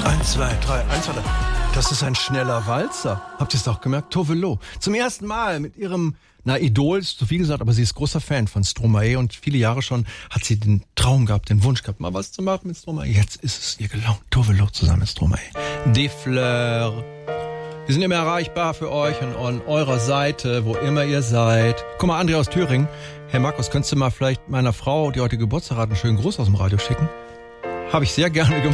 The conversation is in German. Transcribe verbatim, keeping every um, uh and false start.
Eins, zwei, drei, eins, zwei, drei. Das ist ein schneller Walzer. Habt ihr es doch gemerkt? Tove Lo. Zum ersten Mal mit ihrem, na, Idol ist zu viel gesagt, aber sie ist großer Fan von Stromae und viele Jahre schon hat sie den Traum gehabt, den Wunsch gehabt, mal was zu machen mit Stromae. Jetzt ist es ihr gelungen. Tove Lo zusammen mit Stromae. Des Fleurs. Wir sind immer erreichbar für euch und an eurer Seite, wo immer ihr seid. Guck mal, André aus Thüringen. Herr Markus, könntest du mal vielleicht meiner Frau, die heute Geburtstag hat, einen schönen Gruß aus dem Radio schicken? Habe ich sehr gerne gemacht.